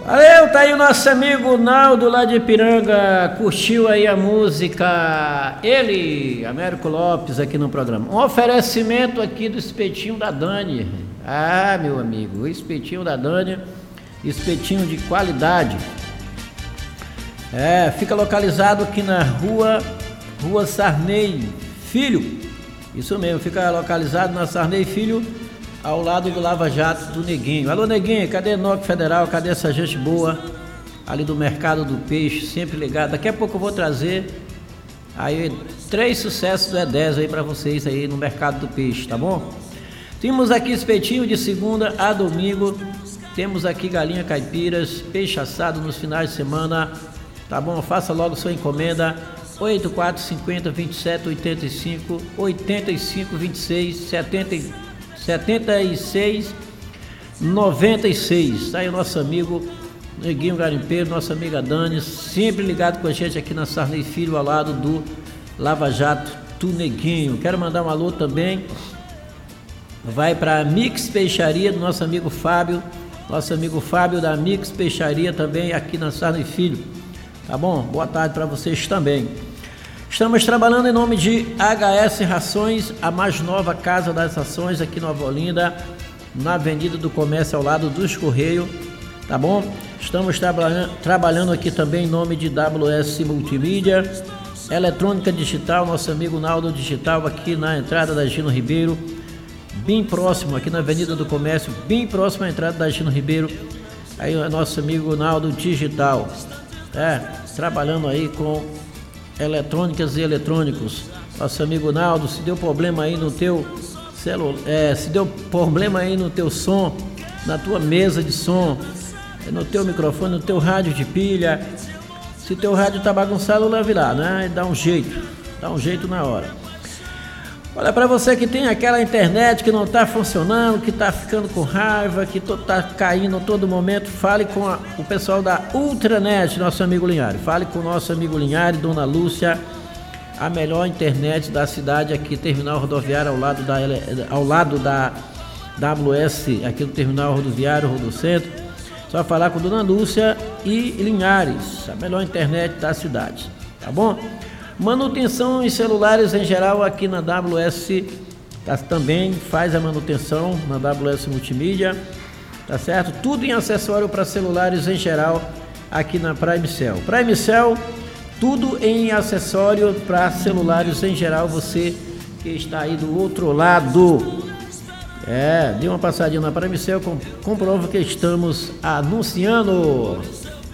Valeu, tá aí o nosso amigo Naldo lá de Ipiranga, curtiu aí a música, ele, Américo Lopes, aqui no programa. Um oferecimento aqui do espetinho da Dani. Ah, meu amigo, o espetinho da Dani, espetinho de qualidade. Fica localizado aqui na rua Sarney Filho. Isso mesmo, fica localizado na Sarney Filho, ao lado do Lava Jato do Neguinho. Alô, Neguinho, cadê NOC Federal? Cadê essa gente boa ali do Mercado do Peixe, sempre ligado? Daqui a pouco eu vou trazer aí 3 sucessos do E10 aí para vocês aí no Mercado do Peixe, tá bom? Temos aqui espetinho de segunda a domingo, temos aqui galinha caipiras, peixe assado nos finais de semana, tá bom? Faça logo sua encomenda, 8450 27 85 85 26 76 96. Tá aí o nosso amigo Neguinho Garimpeiro, nossa amiga Dani, sempre ligado com a gente aqui na Sarney Filho, ao lado do Lava Jato do Neguinho. Quero mandar um alô também, vai para a Mix Peixaria do nosso amigo Fábio da Mix Peixaria também aqui na Sarney Filho, tá bom? Boa tarde para vocês também. Estamos trabalhando em nome de HS Rações, a mais nova casa das rações aqui em Nova Olinda, na Avenida do Comércio, ao lado dos Correios, tá bom? Estamos trabalhando aqui também em nome de WS Multimídia, Eletrônica Digital, nosso amigo Naldo Digital, aqui na entrada da Gino Ribeiro, bem próximo, aqui na Avenida do Comércio, bem próximo à entrada da Gino Ribeiro, aí o nosso amigo Naldo Digital, trabalhando aí com eletrônicas e eletrônicos. Nosso amigo Naldo, se deu problema aí no teu celular, se deu problema aí no teu som, na tua mesa de som, no teu microfone, no teu rádio de pilha, se teu rádio tá bagunçado, leve lá, né? Dá um jeito na hora. Olha, para você que tem aquela internet que não tá funcionando, que tá ficando com raiva, que tá caindo a todo momento, fale com o pessoal da Ultranet, nosso amigo Linhares. Fale com o nosso amigo Linhares, Dona Lúcia, a melhor internet da cidade aqui, terminal rodoviário ao lado da WS, aqui no terminal rodoviário, Rodocentro. Só falar com Dona Lúcia e Linhares, a melhor internet da cidade, tá bom? Manutenção em celulares em geral aqui na WS, também faz a manutenção na WS Multimídia, tá certo? Tudo em acessório para celulares em geral aqui na Prime Cell. Prime Cell, tudo em acessório para celulares em geral, você que está aí do outro lado. Dê uma passadinha na Prime Cell, comprova que estamos anunciando.